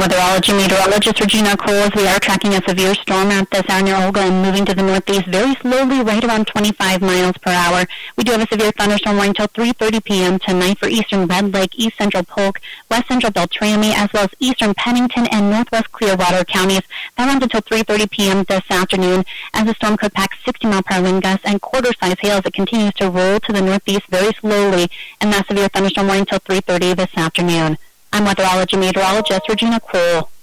weatherology meteorologist Regina Coles. We are tracking a severe storm at this hour near Olga and moving to the northeast very slowly, right around 25 miles per hour. We do have a severe thunderstorm warning until 3:30 p.m. tonight for eastern Red Lake, east central Polk, west central Beltrami, as well as eastern Pennington and northwest Clearwater counties. That runs until 3:30 p.m. this afternoon, as the storm could pack 60-mile-per-hour wind gusts and quarter-size hail as it continues to roll to the northeast very slowly, and that severe thunderstorm warning until 3:30 this afternoon. I'm weatherology meteorologist Regina Cole.